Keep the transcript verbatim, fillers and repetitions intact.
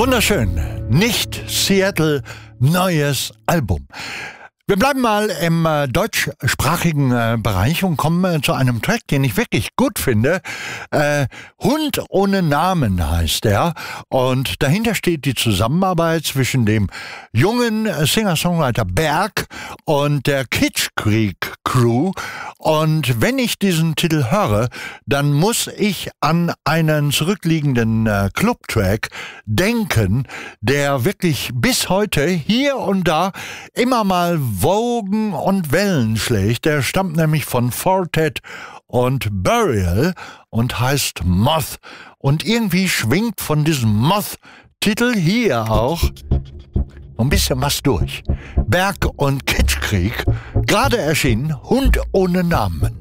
Wunderschön. Nicht Seattle, neues Album. Wir bleiben mal im äh, deutschsprachigen äh, Bereich und kommen äh, zu einem Track, den ich wirklich gut finde. Äh, Hund ohne Namen heißt er. Und dahinter steht die Zusammenarbeit zwischen dem jungen Singer-Songwriter Berg und der Kitschkrieg Crew. Und wenn ich diesen Titel höre, dann muss ich an einen zurückliegenden äh, Club-Track denken, der wirklich bis heute hier und da immer mal Wogen und Wellen schlägt. Der stammt nämlich von Fortet und Burial und heißt Moth. Und irgendwie schwingt von diesem Moth-Titel hier auch ein bisschen was durch. Berg und Kitschkrieg, gerade erschienen, Hund ohne Namen.